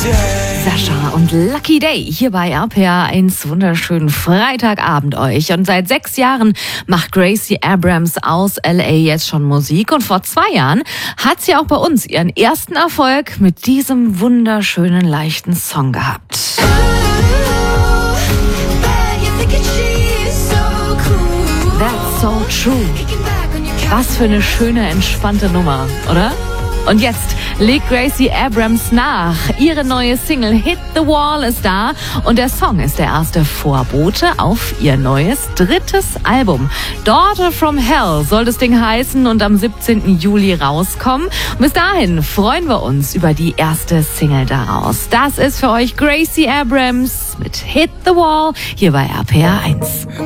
Sascha und Lucky Day hier bei RPR1. Wunderschönen Freitagabend euch. Und seit 6 Jahren macht Gracie Abrams aus LA jetzt schon Musik. Und vor 2 Jahren hat sie auch bei uns ihren ersten Erfolg mit diesem wunderschönen, leichten Song gehabt. That's so true. Was für eine schöne, entspannte Nummer, oder? Und jetzt legt Gracie Abrams nach. Ihre neue Single Hit the Wall ist da und der Song ist der erste Vorbote auf ihr neues 3. Album. Daughter from Hell soll das Ding heißen und am 17. Juli rauskommen. Und bis dahin freuen wir uns über die erste Single daraus. Das ist für euch Gracie Abrams mit Hit the Wall hier bei RPR1.